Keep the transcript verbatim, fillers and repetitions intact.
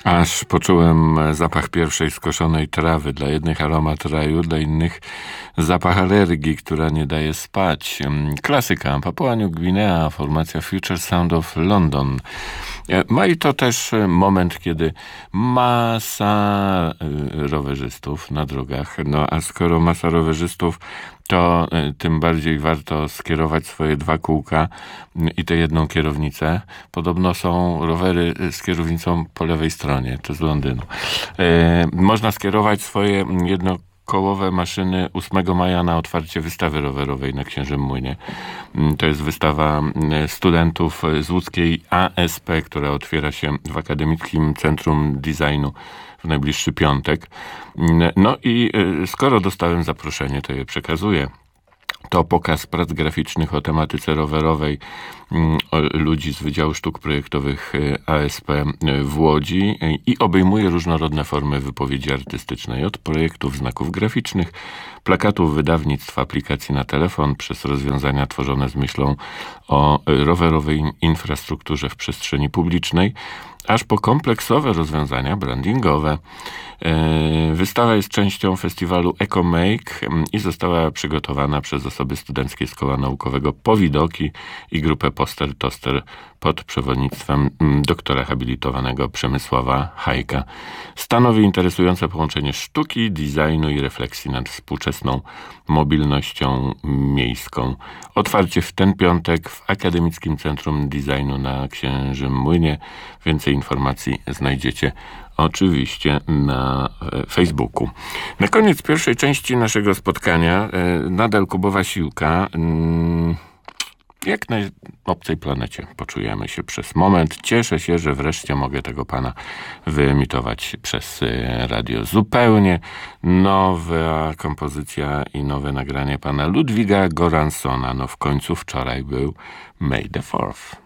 Aż poczułem zapach pierwszej skoszonej trawy. Dla jednych aromat raju, dla innych zapach alergii, która nie daje spać. Klasyka. Papua New Guinea, formacja Future Sound of London. No i to też moment, kiedy masa rowerzystów na drogach, no a skoro masa rowerzystów, to tym bardziej warto skierować swoje dwa kółka i tę jedną kierownicę. Podobno są rowery z kierownicą po lewej stronie, to z Londynu. E, można skierować swoje jedno kołowe maszyny ósmego maja na otwarcie wystawy rowerowej na Księżym Młynie. To jest wystawa studentów z łódzkiej A S P, która otwiera się w Akademickim Centrum Designu w najbliższy piątek. No i skoro dostałem zaproszenie, to je przekazuję. To pokaz prac graficznych o tematyce rowerowej ludzi z Wydziału Sztuk Projektowych A S P w Łodzi i obejmuje różnorodne formy wypowiedzi artystycznej. Od projektów znaków graficznych, plakatów, wydawnictw, aplikacji na telefon, przez rozwiązania tworzone z myślą o rowerowej infrastrukturze w przestrzeni publicznej, aż po kompleksowe rozwiązania brandingowe. Wystawa jest częścią festiwalu EcoMake i została przygotowana przez osoby studenckie z Koła Naukowego Powidoki i grupę Poster Toster pod przewodnictwem doktora habilitowanego Przemysława Hajka. Stanowi interesujące połączenie sztuki, designu i refleksji nad współczesną mobilnością miejską. Otwarcie w ten piątek w Akademickim Centrum Designu na Księżym Młynie. Więcej informacji znajdziecie oczywiście na Facebooku. Na koniec pierwszej części naszego spotkania nadal Kubowa Siłka. Jak na obcej planecie poczujemy się przez moment. Cieszę się, że wreszcie mogę tego pana wyemitować przez radio. Zupełnie nowa kompozycja i nowe nagranie pana Ludwiga Goransona. No w końcu wczoraj był May the fourth.